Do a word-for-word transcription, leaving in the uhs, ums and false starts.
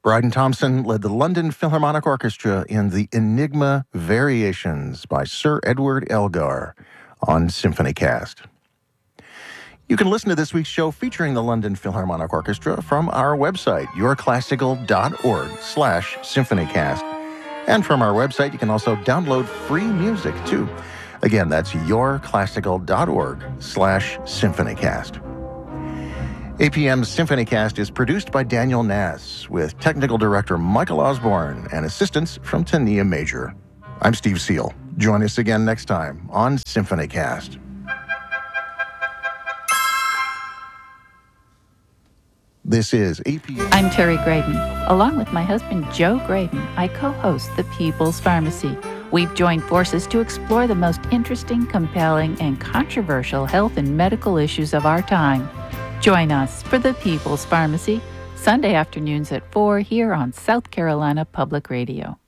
Bryden Thompson led the London Philharmonic Orchestra in the Enigma Variations by Sir Edward Elgar on SymphonyCast. You can listen to this week's show featuring the London Philharmonic Orchestra from our website, yourclassical.org slash symphonycast. And from our website, you can also download free music, too. Again, that's yourclassical.org slash symphonycast. A P M's SymphonyCast is produced by Daniel Nass, with technical director Michael Osborne and assistance from Tania Major. I'm Steve Seal. Join us again next time on SymphonyCast. This is A P M. I'm Terry Graydon. Along with my husband, Joe Graydon, I co-host The People's Pharmacy. We've joined forces to explore the most interesting, compelling, and controversial health and medical issues of our time. Join us for The People's Pharmacy, Sunday afternoons at four here on South Carolina Public Radio.